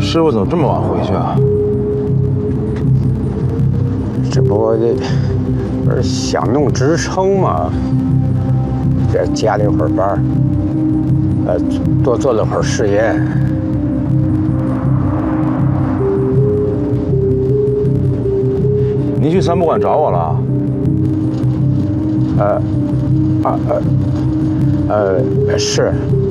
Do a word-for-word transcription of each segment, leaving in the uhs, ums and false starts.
师傅怎么这么晚回去啊？ 这不这不是想弄职称吗？这加了一会儿班，呃，多做了会儿实验。 您去三不管找我了？ 呃，啊呃呃是，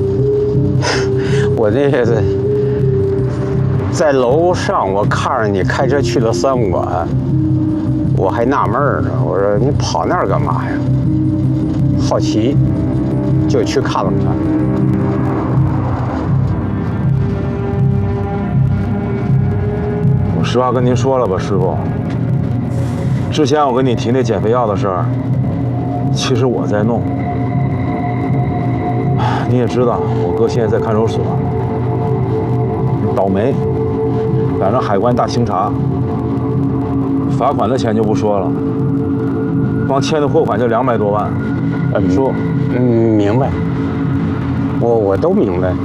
我那个在楼上，我看着你开车去了三不管，我还纳闷呢，我说你跑那儿干嘛呀？好奇，就去看了看。 我实话跟您说了吧，师傅。之前我跟你提那减肥药的事儿，其实我在弄。你也知道，我哥现在在看守所，倒霉，赶上海关大清查，罚款的钱就不说了，光欠的货款就两百多万。哎，你说， 嗯，明白，我我都明白。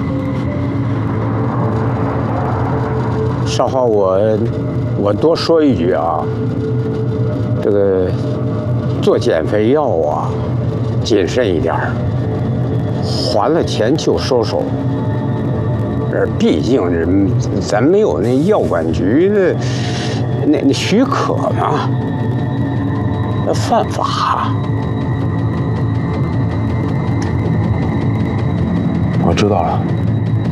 少华，我我多说一句啊，这个做减肥药啊，谨慎一点儿，还了钱就收手。这毕竟人咱没有那药管局的那那许可嘛，那犯法。 我知道了。